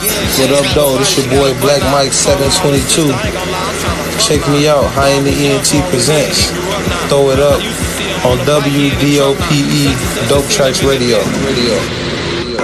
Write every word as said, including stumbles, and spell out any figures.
What up, though? This your boy Black Mike seven twenty-two. Check me out. High in the E N T presents. Throw it up on W D O P E Dope Tracks Radio. Radio.